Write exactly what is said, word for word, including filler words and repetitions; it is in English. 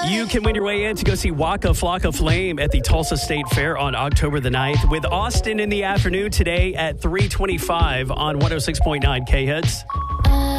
You can win your way in to go see Waka Flocka Flame at the Tulsa State Fair on October the ninth with Austin in the afternoon today at three twenty-five on one oh six point nine K-Hits.